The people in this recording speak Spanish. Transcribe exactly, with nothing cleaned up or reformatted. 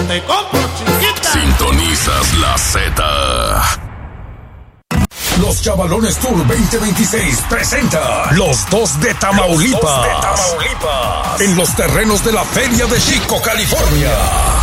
te compro, chiquita. Sintonizas la Z. Los Chavalones Tour veinte veintiséis presenta Los Dos de Tamaulipas. Los Dos de Tamaulipas. En los terrenos de la Feria de Chico, California.